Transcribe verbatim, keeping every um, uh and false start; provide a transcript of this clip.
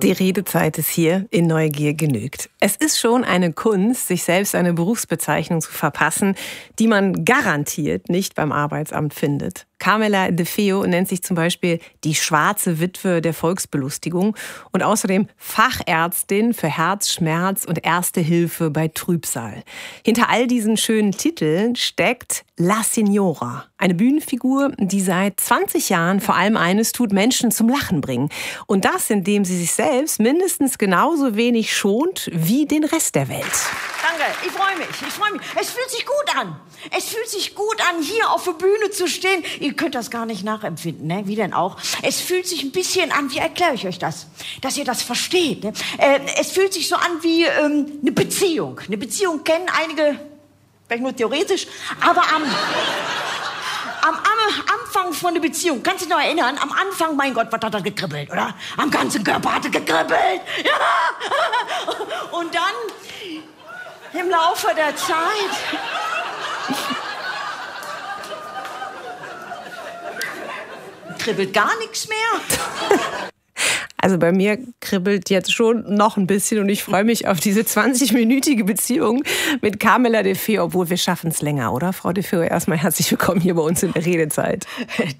Die Redezeit ist hier in Neugier genügt. Es ist schon eine Kunst, sich selbst eine Berufsbezeichnung zu verpassen, die man garantiert nicht beim Arbeitsamt findet. Carmela De Feo nennt sich zum Beispiel die schwarze Witwe der Volksbelustigung und außerdem Fachärztin für Herzschmerz und Erste Hilfe bei Trübsal. Hinter all diesen schönen Titeln steckt La Signora, eine Bühnenfigur, die seit zwanzig Jahren vor allem eines tut: Menschen zum Lachen bringen. Und das, indem sie sich selbst mindestens genauso wenig schont wie den Rest der Welt. Danke, ich freue mich, ich freue mich. Es fühlt sich gut an. Es fühlt sich gut an, hier auf der Bühne zu stehen. Ihr könnt das gar nicht nachempfinden, ne? Wie denn auch? Es fühlt sich ein bisschen an, wie erkläre ich euch das? Dass ihr das versteht. Ne? Äh, es fühlt sich so an wie ähm, eine Beziehung. Eine Beziehung kennen einige, vielleicht nur theoretisch, aber am... Am, am Anfang von der Beziehung, kannst du dich noch erinnern? Am Anfang, mein Gott, was hat das gekribbelt, oder? Am ganzen Körper hat es gekribbelt. Ja. Und dann, im Laufe der Zeit... kribbelt gar nichts mehr. Also bei mir kribbelt jetzt schon noch ein bisschen und ich freue mich auf diese zwanzig-minütige Beziehung mit Carmela De Feo, obwohl wir schaffen es länger, oder? Frau De Feo, erstmal herzlich willkommen hier bei uns in der Redezeit.